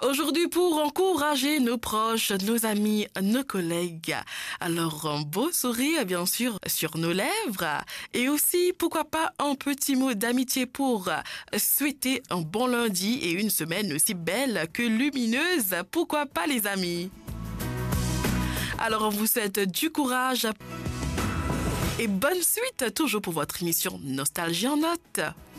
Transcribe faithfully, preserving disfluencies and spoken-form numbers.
Aujourd'hui, pour encourager nos proches, nos amis, nos collègues. Alors, un beau sourire, bien sûr, sur nos lèvres. Et aussi, pourquoi pas, un petit mot d'amitié pour souhaiter un bon lundi et une semaine aussi belle que lumineuse. Pourquoi pas, les amis? Alors, on vous souhaite du courage et bonne suite, toujours pour votre émission Nostalgie en notes.